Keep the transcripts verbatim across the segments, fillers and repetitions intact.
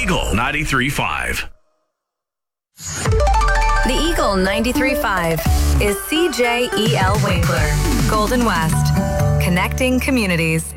Eagle ninety-three point five. The Eagle ninety-three point five is C J E L Winkler, Golden West, connecting communities.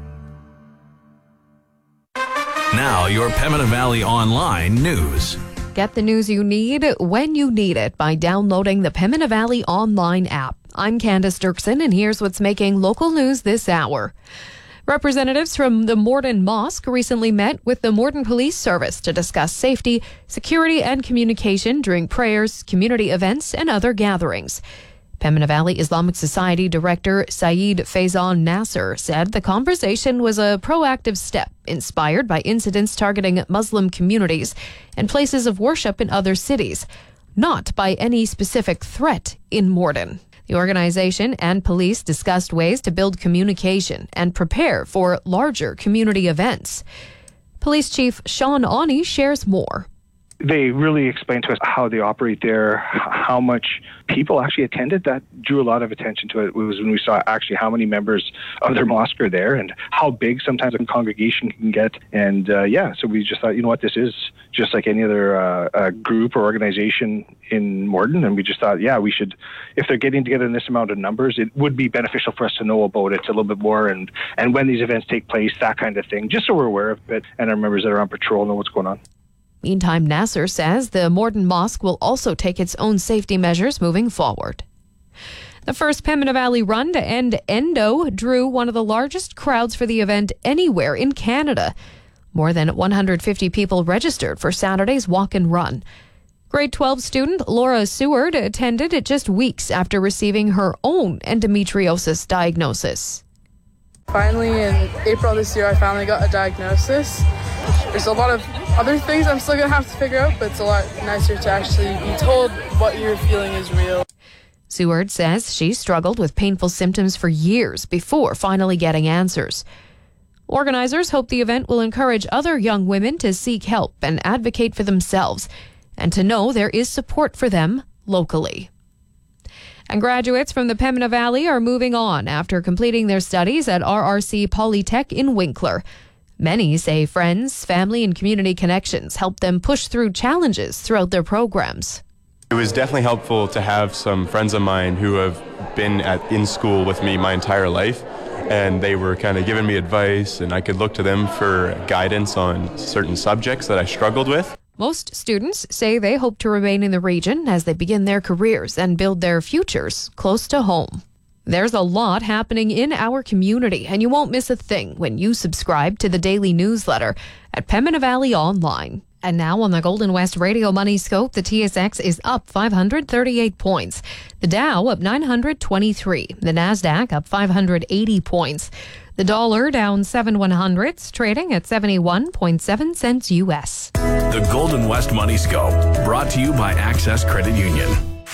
Now, your Pembina Valley Online news. Get the news you need when you need it by downloading the Pembina Valley Online app. I'm Candace Dirksen, and here's what's making local news this hour. Representatives from the Morden Mosque recently met with the Morden Police Service to discuss safety, security, and communication during prayers, community events, and other gatherings. Pembina Valley Islamic Society Director Saeed Faizan Nasser said the conversation was a proactive step inspired by incidents targeting Muslim communities and places of worship in other cities, not by any specific threat in Morden. The organization and police discussed ways to build communication and prepare for larger community events. Police Chief Sean Awney shares more. They really explained to us how they operate there, how much people actually attended. That drew a lot of attention to it. It was when we saw actually how many members of their mosque are there and how big sometimes a congregation can get. And uh, yeah, so we just thought, you know what, this is just like any other uh, uh, group or organization in Morden. And we just thought, yeah, we should, if they're getting together in this amount of numbers, it would be beneficial for us to know about it a little bit more and, and when these events take place, that kind of thing, just so we're aware of it and our members that are on patrol know what's going on. Meantime, Nasser says the Morden Mosque will also take its own safety measures moving forward. The first Pembina Valley run to end Endo drew one of the largest crowds for the event anywhere in Canada. More than one hundred fifty people registered for Saturday's walk and run. Grade twelve student Laura Seward attended it just weeks after receiving her own endometriosis diagnosis. Finally, in April this year, I finally got a diagnosis. There's a lot of other things I'm still going to have to figure out, but it's a lot nicer to actually be told what you're feeling is real. Seward says she struggled with painful symptoms for years before finally getting answers. Organizers hope the event will encourage other young women to seek help and advocate for themselves, and to know there is support for them locally. And graduates from the Pembina Valley are moving on after completing their studies at R R C Polytech in Winkler. Many say friends, family, and community connections helped them push through challenges throughout their programs. It was definitely helpful to have some friends of mine who have been at in school with me my entire life, and they were kind of giving me advice, and I could look to them for guidance on certain subjects that I struggled with. Most students say they hope to remain in the region as they begin their careers and build their futures close to home. There's a lot happening in our community, and you won't miss a thing when you subscribe to the daily newsletter at Pembina Valley Online. And now on the Golden West Radio Money Scope, the T S X is up five hundred thirty-eight points. The Dow up nine hundred twenty-three. The Nasdaq up five hundred eighty points. The dollar down seven one hundredths, trading at seventy-one point seven cents U S. The Golden West Money Scope, brought to you by Access Credit Union.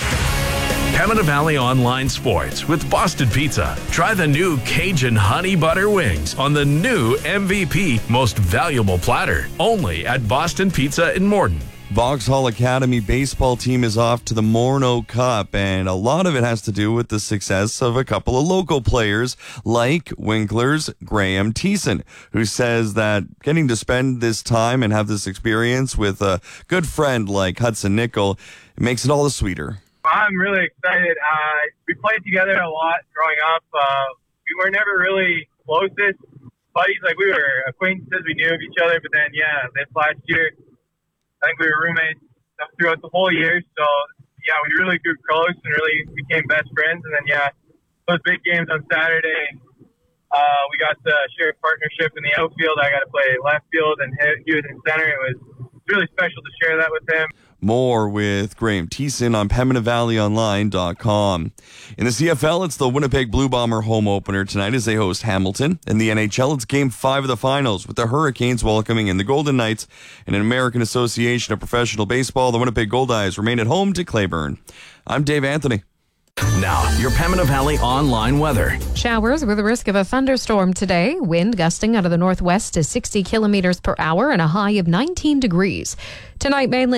Pembina Valley Online Sports with Boston Pizza. Try the new Cajun Honey Butter Wings on the new M V P Most Valuable Platter. Only at Boston Pizza in Morden. Vauxhall Academy baseball team is off to the Morneau Cup, and a lot of it has to do with the success of a couple of local players like Winkler's Graham Thiessen, who says that getting to spend this time and have this experience with a good friend like Hudson Nickel makes it all the sweeter. I'm really excited. Uh, we played together a lot growing up. Uh, we were never really closest buddies. Like, we were acquaintances. We knew of each other. But then, yeah, this last year, I think we were roommates throughout the whole year. So, yeah, we really grew close and really became best friends. And then, yeah, those big games on Saturday, uh, we got to share a partnership in the outfield. I got to play left field, and he was in center. It was really special to share that with him. More with Graham Thiessen on Pembina Valley Online dot com. In the C F L, it's the Winnipeg Blue Bomber home opener tonight as they host Hamilton. In the N H L, it's Game five of the finals with the Hurricanes welcoming in the Golden Knights. In an American Association of Professional Baseball, the Winnipeg Goldeyes remain at home to Clayburn. I'm Dave Anthony. Now, your Pembina Valley Online weather. Showers with a risk of a thunderstorm today. Wind gusting out of the northwest to sixty kilometers per hour and a high of nineteen degrees. Tonight, mainly